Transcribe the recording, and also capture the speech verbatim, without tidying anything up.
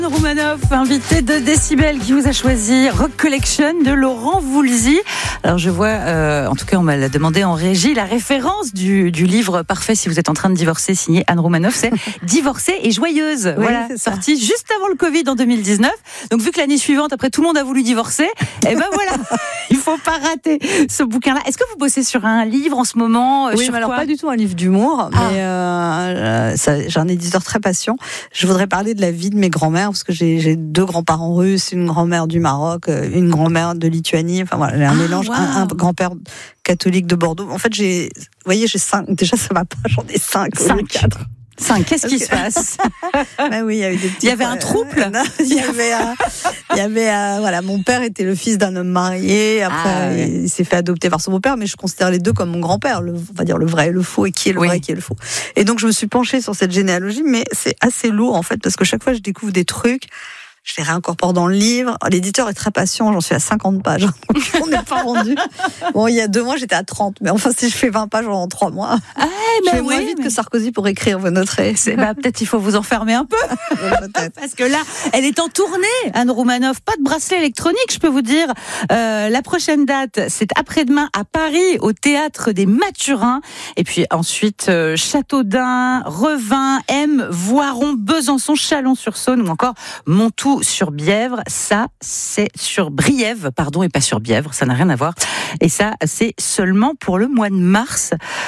Roumanoff, invité de Décibel, qui vous a choisi Rock Collection de Laurent Voulzy. Alors je vois, euh, en tout cas on m'a demandé en régie, la référence du, du livre parfait si vous êtes en train de divorcer, signé Anne Roumanoff, c'est Divorcée et joyeuse. Oui, voilà, sorti juste avant le Covid en deux mille dix-neuf. Donc vu que l'année suivante, après tout le monde a voulu divorcer, et ben voilà, il faut pas rater ce bouquin-là. Est-ce que vous bossez sur un livre en ce moment? Oui, sur mais alors quoi? pas du tout un livre d'humour, Ah. mais euh, ça, j'ai un éditeur très patient. Je voudrais parler de la vie de mes grands-mères, parce que j'ai, j'ai deux grands-parents russes, une grand-mère du Maroc, une grand-mère de Lituanie. Enfin voilà, j'ai un Ah, mélange, wow. un, un grand-père catholique de Bordeaux. En fait, j'ai, vous voyez, j'ai cinq. Déjà, ça va pas. J'en ai cinq. au lieu de Cinq. quatre. Cinq. Qu'est-ce qui Parce se que- passe? Ben oui, il y a eu des petits. Il y avait un trouble. Non, Il y avait, un- il y avait, un- voilà, mon père était le fils d'un homme marié. Après, Ah, ouais. il s'est fait adopter par son beau-père, mais je considère les deux comme mon grand-père. Le, on va dire le vrai et le faux, et qui est le Oui. vrai, qui est le faux. Et donc, je me suis penchée sur cette généalogie, mais c'est assez lourd en fait, parce que chaque fois, je découvre des trucs. Je les réincorpore dans le livre. L'éditeur est très patient, j'en suis à cinquante pages. Donc, on n'est pas rendu. Bon, il y a deux mois, j'étais à trente. Mais enfin, si je fais vingt pages en trois mois, Ah, je ben vais moins oui, vite mais- que Sarkozy pour écrire, vous noterez. C'est- bah, peut-être il faut vous enfermer un peu. Peut-être. Parce que là, elle est en tournée, Anne Roumanoff. Pas de bracelet électronique, je peux vous dire. Euh, la prochaine date, c'est après-demain à Paris, au Théâtre des Mathurins. Et puis ensuite, euh, Châteaudun, Revin, M, Voiron, Besançon, Chalon-sur-Saône ou encore Montoux-sur-Bièvre. Ça, c'est sur Briève, pardon, et pas sur Bièvre. Ça n'a rien à voir. Et ça, c'est seulement pour le mois de mars.